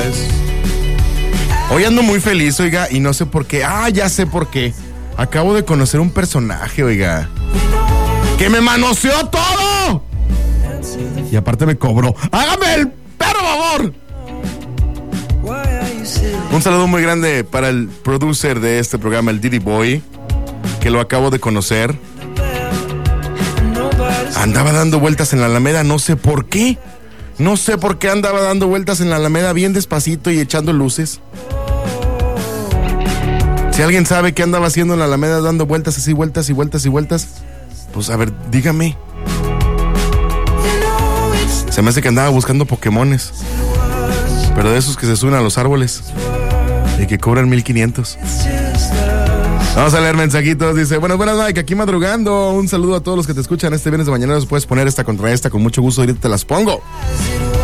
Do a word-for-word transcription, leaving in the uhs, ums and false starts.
Hoy ando muy feliz, oiga, y no sé por qué. Ah, ya sé por qué. Acabo de conocer un personaje, oiga, que me manoseó todo. Y aparte me cobró. ¡Hágame el perro favor! Un saludo muy grande para el producer de este programa, el Diddy Boy, que lo acabo de conocer. Andaba dando vueltas en la Alameda, no sé por qué. No sé por qué andaba dando vueltas en la Alameda bien despacito y echando luces. Si alguien sabe qué andaba haciendo en la Alameda dando vueltas así, vueltas y vueltas y vueltas, pues a ver, dígame. Se me hace que andaba buscando Pokémones, pero de esos que se suben a los árboles y que cobran mil quinientos. Vamos a leer mensajitos. Dice, buenas, buenas, Mike, aquí madrugando. Un saludo a todos los que te escuchan este viernes de mañana. Puedes poner esta contra esta, con mucho gusto, ahorita te las pongo.